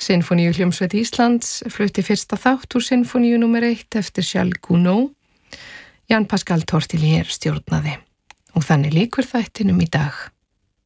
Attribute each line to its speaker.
Speaker 1: Sinfóníuhljómsveit Íslands flutti fyrsta þátt úr Sinfóníu nr. 1 eftir Charles Gounod. Jan Pascal Tortelier stjórnaði. Og þannig lýkur þættinum í dag.